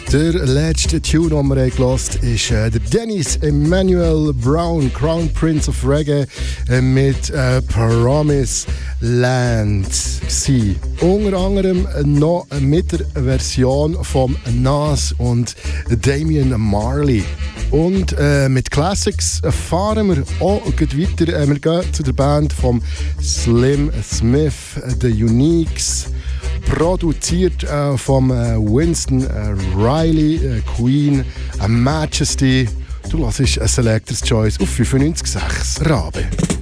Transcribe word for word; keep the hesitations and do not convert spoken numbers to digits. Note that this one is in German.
Der letzte Tune, den wir gehört haben, ist äh, der Dennis Emmanuel Brown, Crown Prince of Reggae, äh, mit äh, Promise Land. Gewesen. Unter anderem noch mit der Version von Nas und Damian Marley. Und äh, mit Classics fahren wir auch weiter. Äh, wir gehen zu der Band von Slim Smith, The Uniques. Produziert äh, von äh, Winston äh, Riley, äh, Queen, äh, Majesty. Du hörst eine Selector's Choice auf fünfundneunzig Komma sechs Rabe.